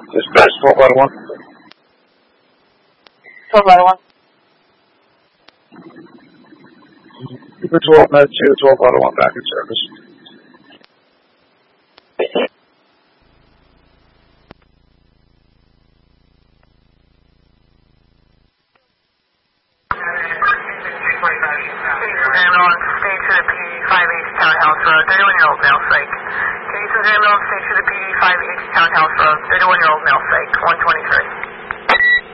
Dispatch 12 out of 1. 12 out of 1. Super 12 Med 2, 12 out of 1 back in service. Ambulance, stage to the PD 5H Townhouse Road, 31-year-old male psych. Cases ambulance, stage to the PD 5H Townhouse Road, 31-year-old male psych, 123.